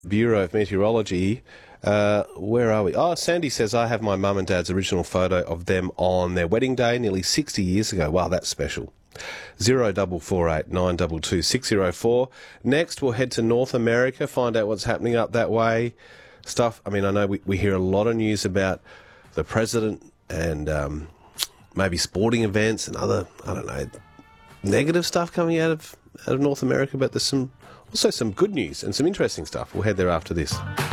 Bureau of Meteorology. Where are we? Oh, Sandy says, I have my mum and dad's original photo of them on their wedding day nearly 60 years ago. Wow, that's special. 0448 922 604. Next, we'll head to North America, find out what's happening up that way. Stuff, I mean, I know we hear a lot of news about the president and maybe sporting events and other, I don't know, negative stuff coming out of North America, but there's also some good news and some interesting stuff. We'll head there after this.